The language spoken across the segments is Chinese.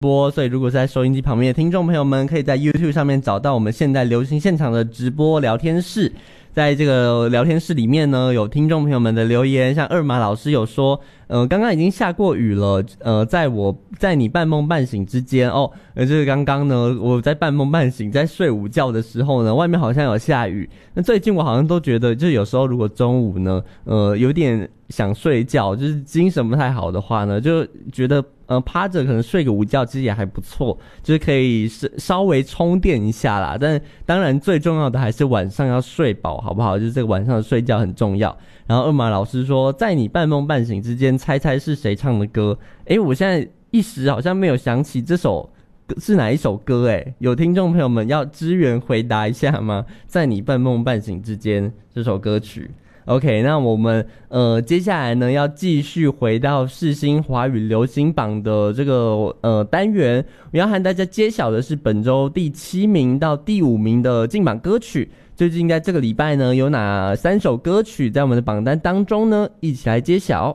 播，所以如果是在收音机旁边的听众朋友们，可以在 YouTube 上面找到我们现在流行现场的直播聊天室。在这个聊天室里面呢，有听众朋友们的留言，像二马老师有说，刚刚已经下过雨了，在你半梦半醒之间哦，就是刚刚呢，我在半梦半醒，在睡午觉的时候呢，外面好像有下雨。那最近我好像都觉得，就是有时候如果中午呢，有点想睡觉，就是精神不太好的话呢，就觉得趴着可能睡个午觉其实也还不错，就是可以稍微充电一下啦。但当然最重要的还是晚上要睡饱，好不好？就是这个晚上的睡觉很重要。然后二马老师说，在你半梦半醒之间，猜猜是谁唱的歌？我现在一时好像没有想起这首是哪一首歌有听众朋友们要支援回答一下吗？在你半梦半醒之间这首歌曲。OK， 那我们接下来呢要继续回到世新华语流行榜的这个单元，我要和大家揭晓的是本周第7名到第5名的进榜歌曲。究竟在这个礼拜呢有哪3首歌曲在我们的榜单当中呢？一起来揭晓。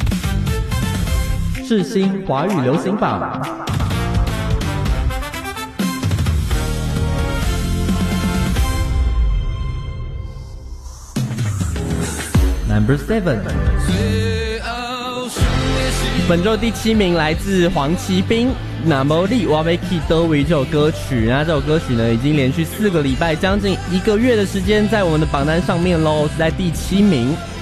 世新华语流行榜Number 7， 本周第7名来自黄奇斌，那么你我要去倒位这首歌曲。那这首歌曲呢，已经连续4个礼拜，将近1个月的时间在我们的榜单上面咯，是在第7名。